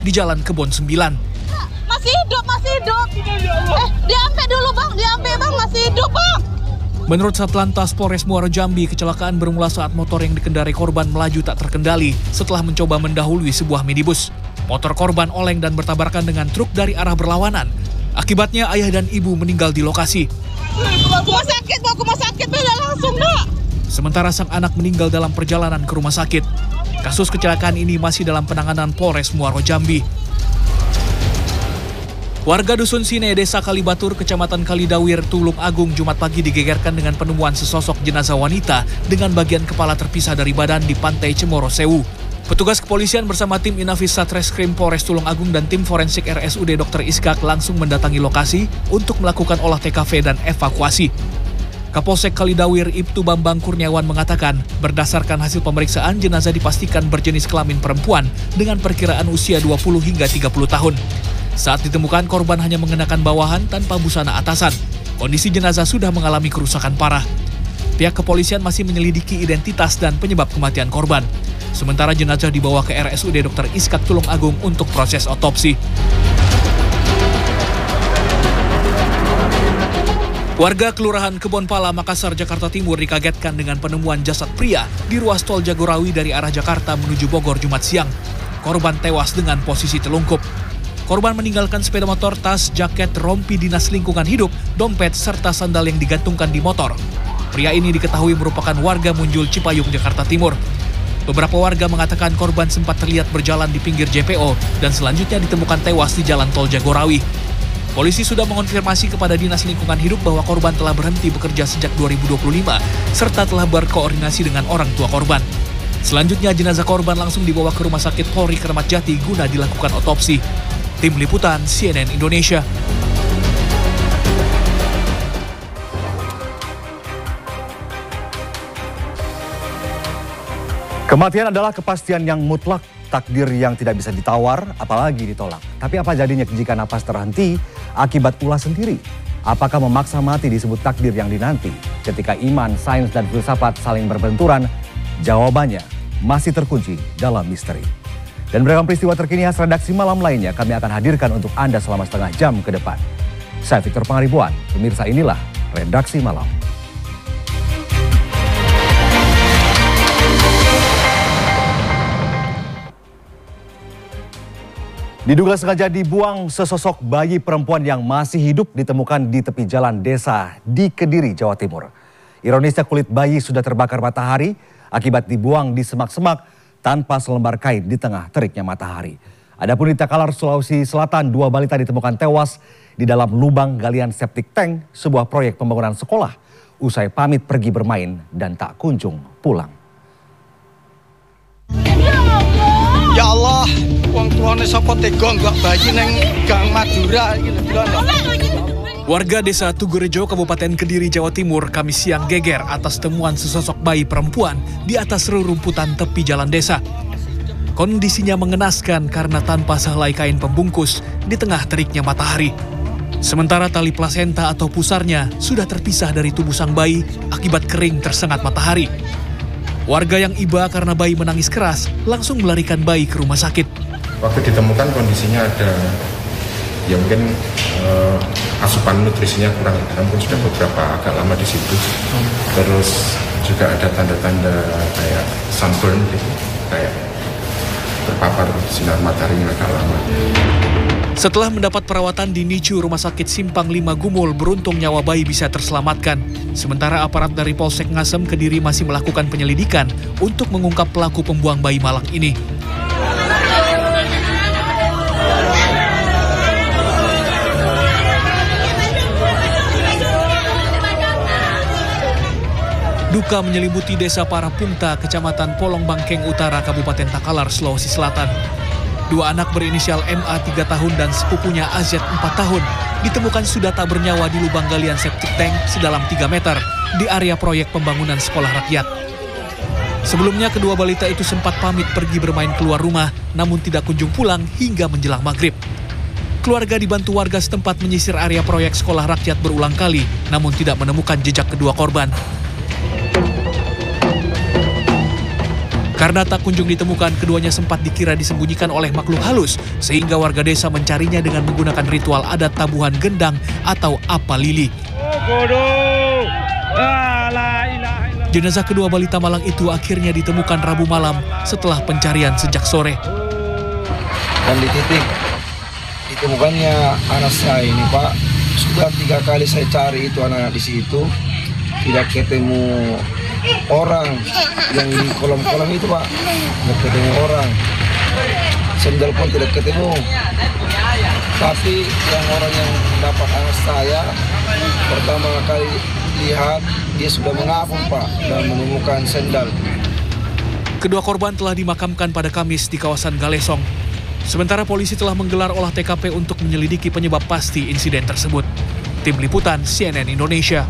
di Jalan Kebon 9. Masih hidup. Diambil dulu bang, masih hidup bang. Menurut Satlantas Polres Muaro Jambi, kecelakaan bermula saat motor yang dikendarai korban melaju tak terkendali setelah mencoba mendahului sebuah minibus. Motor korban oleng dan bertabrakan dengan truk dari arah berlawanan. Akibatnya ayah dan ibu meninggal di lokasi. Bawa ke rumah sakit, beda langsung nak. Sementara sang anak meninggal dalam perjalanan ke rumah sakit. Kasus kecelakaan ini masih dalam penanganan Polres Muaro Jambi. Warga Dusun Sine, Desa Kalibatur, Kecamatan Kalidawir, Tulung Agung, Jumat pagi digegerkan dengan penemuan sesosok jenazah wanita dengan bagian kepala terpisah dari badan di Pantai Cemoro Sewu. Petugas kepolisian bersama tim Inafis Satreskrim Polres Tulung Agung dan tim forensik RSUD Dr. Iskak langsung mendatangi lokasi untuk melakukan olah TKV dan evakuasi. Kapolsek Kalidawir Ibtu Bambang Kurniawan mengatakan, berdasarkan hasil pemeriksaan, jenazah dipastikan berjenis kelamin perempuan dengan perkiraan usia 20 hingga 30 tahun. Saat ditemukan, korban hanya mengenakan bawahan tanpa busana atasan. Kondisi jenazah sudah mengalami kerusakan parah. Pihak kepolisian masih menyelidiki identitas dan penyebab kematian korban. Sementara jenazah dibawa ke RSUD Dr. Iskak Tulung Agung untuk proses otopsi. Warga Kelurahan Kebonpala, Makassar, Jakarta Timur dikagetkan dengan penemuan jasad pria di ruas tol Jagorawi dari arah Jakarta menuju Bogor Jumat siang. Korban tewas dengan posisi telungkup. Korban meninggalkan sepeda motor, tas, jaket, rompi dinas lingkungan hidup, dompet, serta sandal yang digantungkan di motor. Pria ini diketahui merupakan warga Munjul Cipayung, Jakarta Timur. Beberapa warga mengatakan korban sempat terlihat berjalan di pinggir JPO dan selanjutnya ditemukan tewas di jalan tol Jagorawi. Polisi sudah mengonfirmasi kepada Dinas Lingkungan Hidup bahwa korban telah berhenti bekerja sejak 2025 serta telah berkoordinasi dengan orang tua korban. Selanjutnya jenazah korban langsung dibawa ke Rumah Sakit Polri Kramat Jati guna dilakukan otopsi. Tim Liputan CNN Indonesia. Kematian adalah kepastian yang mutlak, takdir yang tidak bisa ditawar, apalagi ditolak. Tapi apa jadinya jika napas terhenti akibat ulah sendiri? Apakah memaksa mati disebut takdir yang dinanti? Ketika iman, sains, dan filsafat saling berbenturan, jawabannya masih terkunci dalam misteri. Dan beragam peristiwa terkini khas redaksi malam lainnya kami akan hadirkan untuk Anda selama setengah jam ke depan. Saya Victor Pangaribuan, pemirsa inilah Redaksi Malam. Diduga sengaja dibuang, sesosok bayi perempuan yang masih hidup ditemukan di tepi jalan desa di Kediri, Jawa Timur. Ironisnya kulit bayi sudah terbakar matahari akibat dibuang di semak-semak tanpa selembar kain di tengah teriknya matahari. Adapun di Takalar, Sulawesi Selatan, 2 balita ditemukan tewas di dalam lubang galian septic tank sebuah proyek pembangunan sekolah usai pamit pergi bermain dan tak kunjung pulang. Ya Allah, wong tuane sapa tega nggak bayi neng Gang Madura iki lho. Warga Desa Tugurejo, Kabupaten Kediri, Jawa Timur, Kamis siang geger atas temuan sesosok bayi perempuan di atas rerumputan tepi jalan desa. Kondisinya mengenaskan karena tanpa sehelai kain pembungkus di tengah teriknya matahari. Sementara tali plasenta atau pusarnya sudah terpisah dari tubuh sang bayi akibat kering tersengat matahari. Warga yang iba karena bayi menangis keras langsung melarikan bayi ke rumah sakit. Waktu ditemukan kondisinya ada ya mungkin asupan nutrisinya kurang, namun sudah beberapa agak lama di situ. Terus juga ada tanda-tanda kayak sunburn gitu, kayak terpapar sinar matahari yang agak lama. Setelah mendapat perawatan di NICU Rumah Sakit Simpang 5 Gumul, beruntung nyawa bayi bisa terselamatkan. Sementara aparat dari Polsek Ngasem Kediri masih melakukan penyelidikan untuk mengungkap pelaku pembuang bayi malang ini. Duka menyelimuti Desa Parapungta, Kecamatan Polong Bangkeng Utara, Kabupaten Takalar, Sulawesi Selatan. 2 anak berinisial MA 3 tahun dan sepupunya AZ 4 tahun ditemukan sudah tak bernyawa di lubang galian septic tank sedalam 3 meter di area proyek pembangunan sekolah rakyat. Sebelumnya kedua balita itu sempat pamit pergi bermain keluar rumah, namun tidak kunjung pulang hingga menjelang maghrib. Keluarga dibantu warga setempat menyisir area proyek sekolah rakyat berulang kali, namun tidak menemukan jejak kedua korban. Karena tak kunjung ditemukan, keduanya sempat dikira disembunyikan oleh makhluk halus, sehingga warga desa mencarinya dengan menggunakan ritual adat tabuhan gendang atau apa lili. Jenazah kedua balita malang itu akhirnya ditemukan Rabu malam setelah pencarian sejak sore. Dan di titik ditemukannya anak saya ini, Pak, sudah 3 kali saya cari itu anak di situ, tidak ketemu orang yang di kolam-kolam itu, Pak, tidak ketemu orang, sendal pun tidak ketemu. Tapi yang orang yang dapat anak saya pertama kali lihat, dia sudah mengapung, Pak, dan menemukan sendal. Kedua korban telah dimakamkan pada Kamis di kawasan Galesong. Sementara polisi telah menggelar olah TKP untuk menyelidiki penyebab pasti insiden tersebut. Tim Liputan CNN Indonesia.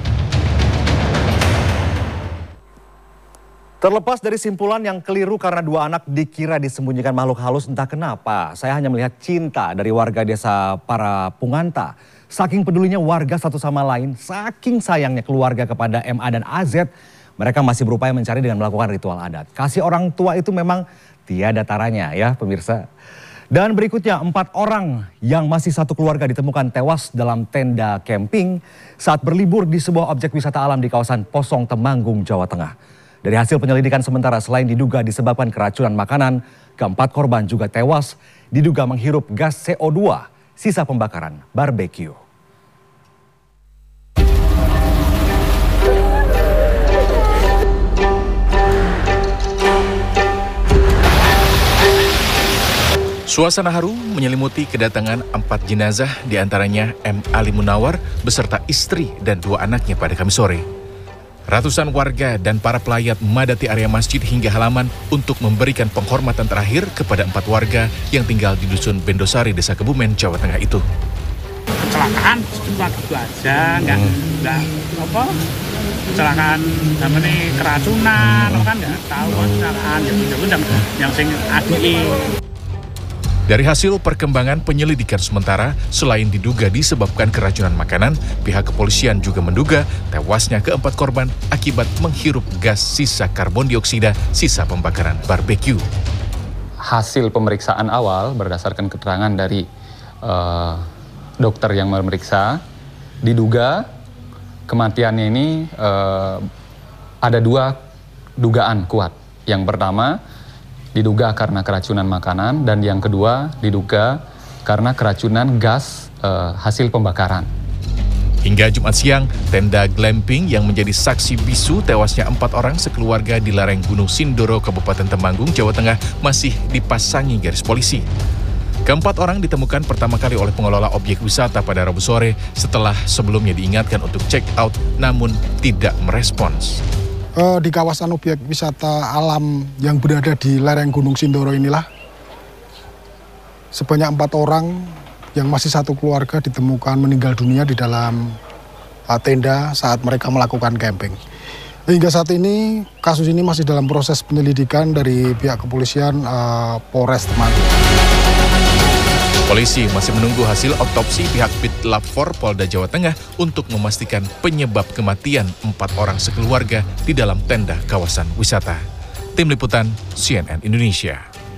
Terlepas dari simpulan yang keliru karena 2 anak dikira disembunyikan makhluk halus entah kenapa, saya hanya melihat cinta dari warga desa para Punganta. Saking pedulinya warga satu sama lain, saking sayangnya keluarga kepada MA dan AZ, mereka masih berupaya mencari dengan melakukan ritual adat. Kasih orang tua itu memang tiada taranya ya pemirsa. Dan berikutnya 4 orang yang masih satu keluarga ditemukan tewas dalam tenda camping saat berlibur di sebuah objek wisata alam di kawasan Posong Temanggung, Jawa Tengah. Dari hasil penyelidikan sementara, selain diduga disebabkan keracunan makanan, ke-4 korban juga tewas diduga menghirup gas CO2, sisa pembakaran barbeque. Suasana haru menyelimuti kedatangan 4 jenazah, diantaranya M. Ali Munawar beserta istri dan 2 anaknya pada Kamis sore. Ratusan warga dan para pelayat memadati area masjid hingga halaman untuk memberikan penghormatan terakhir kepada 4 warga yang tinggal di Dusun Bendosari, Desa Kebumen, Jawa Tengah itu. Kecelakaan cuma gitu aja, nggak apa kecelakaan namanya keracunan, kan nggak tahu kecelakaan yang sing ADI. Dari hasil perkembangan penyelidikan sementara, selain diduga disebabkan keracunan makanan, pihak kepolisian juga menduga tewasnya ke-4 korban akibat menghirup gas sisa karbon dioksida sisa pembakaran barbeque. Hasil pemeriksaan awal berdasarkan keterangan dari dokter yang memeriksa, diduga kematiannya ini ada 2 dugaan kuat. Yang pertama, diduga karena keracunan makanan, dan yang kedua diduga karena keracunan gas hasil pembakaran. Hingga Jumat siang, tenda glamping yang menjadi saksi bisu tewasnya 4 orang sekeluarga di lereng Gunung Sindoro, Kabupaten Temanggung, Jawa Tengah masih dipasangi garis polisi. Ke-4 orang ditemukan pertama kali oleh pengelola objek wisata pada Rabu sore setelah sebelumnya diingatkan untuk check out namun tidak merespons. Di kawasan objek wisata alam yang berada di lereng Gunung Sindoro inilah sebanyak 4 orang yang masih satu keluarga ditemukan meninggal dunia di dalam tenda saat mereka melakukan camping. Hingga saat ini kasus ini masih dalam proses penyelidikan dari pihak kepolisian Polres Temanggung. Polisi masih menunggu hasil otopsi pihak Bitlab-4 Polda Jawa Tengah untuk memastikan penyebab kematian 4 orang sekeluarga di dalam tenda kawasan wisata. Tim Liputan CNN Indonesia.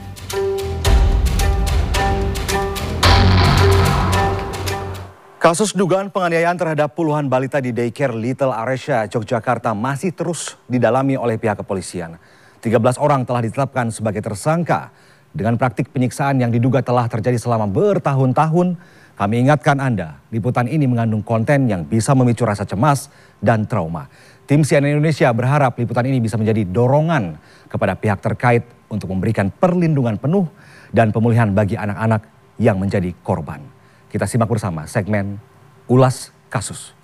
Kasus dugaan penganiayaan terhadap puluhan balita di daycare Little Aresya, Yogyakarta masih terus didalami oleh pihak kepolisian. 13 orang telah ditetapkan sebagai tersangka. Dengan praktik penyiksaan yang diduga telah terjadi selama bertahun-tahun, kami ingatkan Anda, liputan ini mengandung konten yang bisa memicu rasa cemas dan trauma. Tim CNN Indonesia berharap liputan ini bisa menjadi dorongan kepada pihak terkait untuk memberikan perlindungan penuh dan pemulihan bagi anak-anak yang menjadi korban. Kita simak bersama segmen Ulas Kasus.